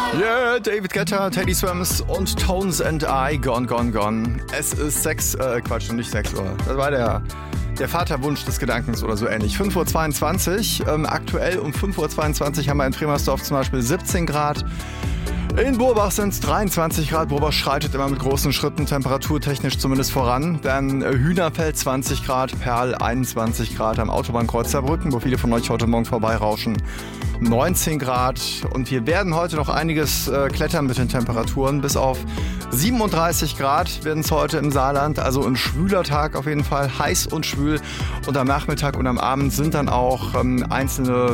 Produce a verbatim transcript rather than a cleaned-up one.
Yeah, David Guetta, Teddy Swims und Tones and I, Gone, Gone, Gone. Es ist sechs, äh, Quatsch, nicht sechs Uhr. Das war der, der Vaterwunsch des Gedankens oder so ähnlich. fünf Uhr zweiundzwanzig, ähm, aktuell um fünf Uhr zweiundzwanzig haben wir in Fremersdorf zum Beispiel siebzehn Grad. In Burbach sind es dreiundzwanzig Grad. Burbach schreitet immer mit großen Schritten temperaturtechnisch zumindest voran. Dann Hühnerfeld zwanzig Grad, Perl einundzwanzig Grad am Autobahnkreuz Saarbrücken, wo viele von euch heute Morgen vorbeirauschen. neunzehn Grad und wir werden heute noch einiges äh, klettern mit den Temperaturen. Bis auf siebenunddreißig Grad werden es heute im Saarland, also ein schwüler Tag auf jeden Fall, heiß und schwül. Und am Nachmittag und am Abend sind dann auch ähm, einzelne